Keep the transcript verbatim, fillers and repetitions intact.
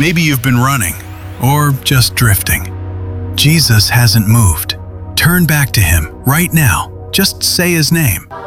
Maybe you've been running, or just drifting. Jesus hasn't moved. Turn back to Him right now. Just say His name.